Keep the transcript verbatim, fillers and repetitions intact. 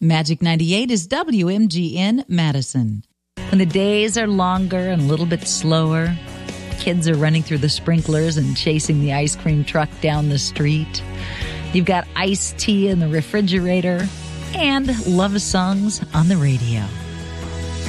Magic ninety-eight is W M G N Madison. When the days are longer and a little bit slower, kids are running through the sprinklers and chasing the ice cream truck down the street. You've got iced tea in the refrigerator and love songs on the radio.